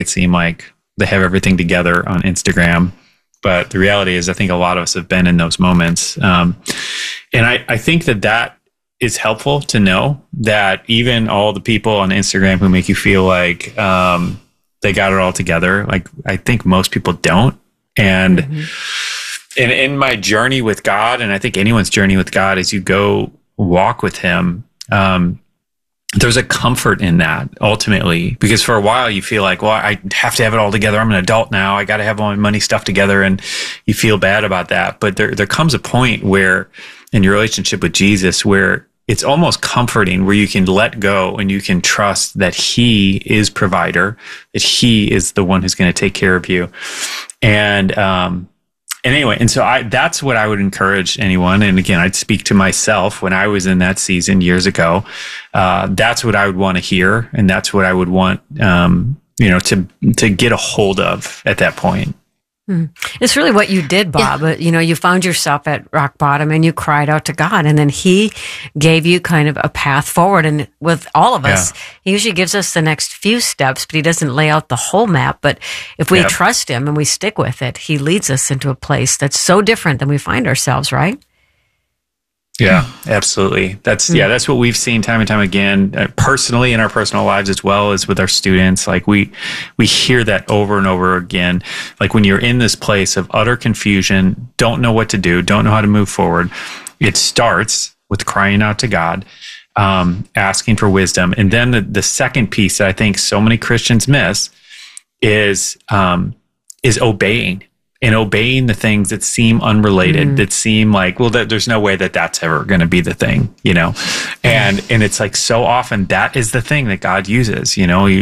it seem like they have everything together on Instagram. But the reality is, I think a lot of us have been in those moments. And I think that is helpful to know that even all the people on Instagram who make you feel like they got it all together, like I think most people don't. And in my journey with God, and I think anyone's journey with God, as you go walk with him, there's a comfort in that ultimately, because for a while you feel like, well, I have to have it all together. I'm an adult now. I got to have all my money stuff together. And you feel bad about that. But there comes a point where in your relationship with Jesus, where it's almost comforting, where you can let go and you can trust that he is provider, that he is the one who's going to take care of you. And anyway, and so that's what I would encourage anyone. And again, I'd speak to myself when I was in that season years ago. That's what I would want to hear. And that's what I would want, to get a hold of at that point. It's really what you did, Bob. Yeah. You found yourself at rock bottom and you cried out to God, and then he gave you kind of a path forward. And with all of us, he usually gives us the next few steps, but he doesn't lay out the whole map. But if we trust him and we stick with it, he leads us into a place that's so different than we find ourselves, right? Yeah, absolutely. That's what we've seen time and time again, personally in our personal lives, as well as with our students. Like we hear that over and over again. Like when you're in this place of utter confusion, don't know what to do, don't know how to move forward, it starts with crying out to God, asking for wisdom. And then the second piece that I think so many Christians miss is obeying. And obeying the things that seem unrelated, that seem like, well, there's no way that's ever going to be the thing, And it's like so often that is the thing that God uses,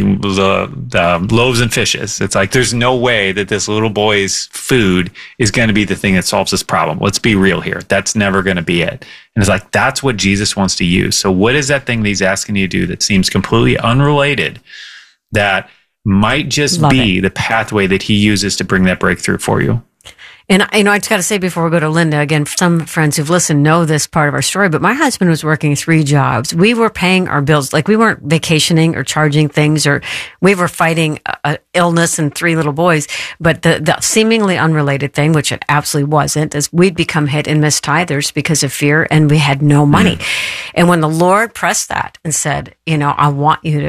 the loaves and fishes. It's like there's no way that this little boy's food is going to be the thing that solves this problem. Let's be real here. That's never going to be it. And it's like that's what Jesus wants to use. So what is that thing that he's asking you to do that seems completely unrelated, that might just be the pathway that he uses to bring that breakthrough for you? And I just got to say before we go to Linda, again, some friends who've listened know this part of our story, but my husband was working 3 jobs. We were paying our bills. Like we weren't vacationing or charging things, or we were fighting illness and 3 little boys. But the seemingly unrelated thing, which it absolutely wasn't, is we'd become hit and miss tithers because of fear, and we had no money. And when the Lord pressed that and said, I want you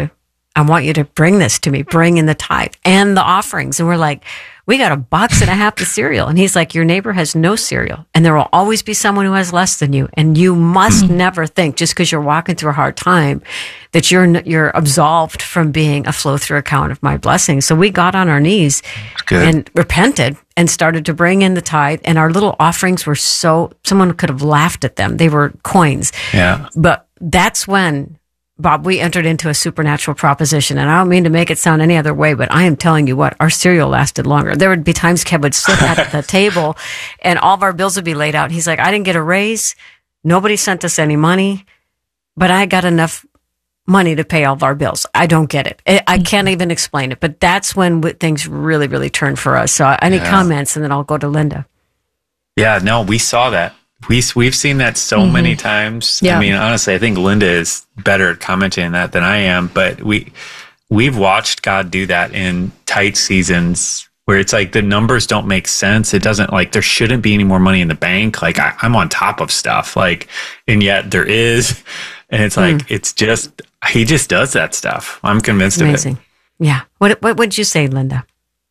to bring this to me, bring in the tithe and the offerings. And we're like, we got $1.50 of cereal. And he's like, your neighbor has no cereal, and there will always be someone who has less than you. And you must never think, just because you're walking through a hard time, that you're absolved from being a flow through account of my blessings. So we got on our knees and repented and started to bring in the tithe. And our little offerings were someone could have laughed at them. They were coins. Yeah. But that's when, Bob, we entered into a supernatural proposition, and I don't mean to make it sound any other way, but I am telling you what, our cereal lasted longer. There would be times Kev would sit at the table and all of our bills would be laid out. He's like, I didn't get a raise. Nobody sent us any money, but I got enough money to pay all of our bills. I don't get it. I can't even explain it, but that's when things really, really turned for us. So any comments, and then I'll go to Linda. Yeah, no, we saw that. We've seen that so many times. Yeah. I mean, honestly, I think Linda is better at commenting on that than I am, but we've watched God do that in tight seasons where it's like the numbers don't make sense. It doesn't, like, there shouldn't be any more money in the bank. Like I'm on top of stuff, like, and yet there is, and it's like, it's just, he just does that stuff. I'm convinced Amazing. Of it. Yeah. What would you say, Linda?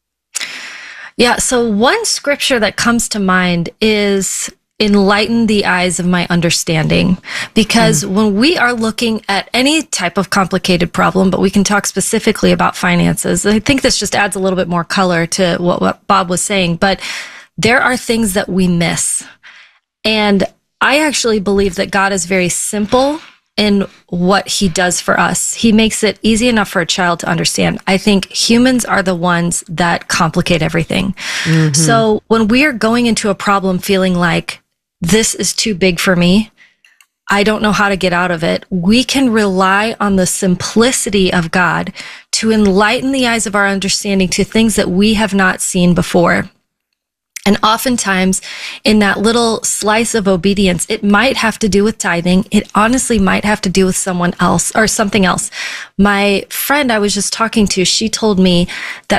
Yeah. So one scripture that comes to mind is, enlighten the eyes of my understanding. Because when we are looking at any type of complicated problem, but we can talk specifically about finances, I think this just adds a little bit more color to what Bob was saying, but there are things that we miss. And I actually believe that God is very simple in what he does for us. He makes it easy enough for a child to understand. I think humans are the ones that complicate everything. So when we are going into a problem feeling like, this is too big for me, I don't know how to get out of it, we can rely on the simplicity of God to enlighten the eyes of our understanding to things that we have not seen before. And oftentimes in that little slice of obedience, it might have to do with tithing. It honestly might have to do with someone else or something else. My friend I was just talking to, she told me that